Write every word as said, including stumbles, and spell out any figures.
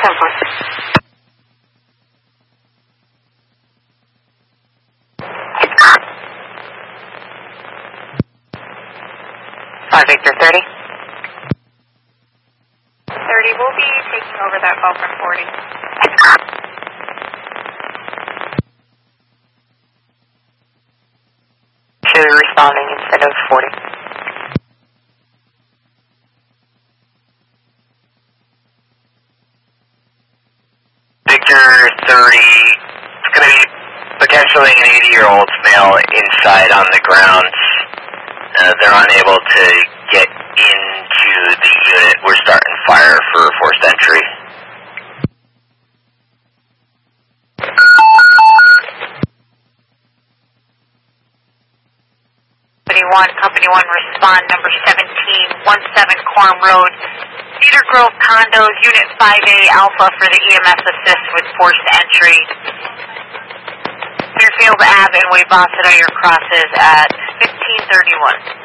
five Victor thirty. thirty, we'll be taking over that call from forty. Two responding instead of forty. Victor thirty, it's going to be potentially an eighty-year-old male inside on the grounds. Uh, they're unable to get into the unit. We're starting fire for forced entry. one, Company one, respond number seventeen, seventeen Quorum Road, Cedar Grove Condos, Unit five A Alpha for the E M S assist with forced entry. Clearfield Ave and Weybosset are your crosses at fifteen thirty-one.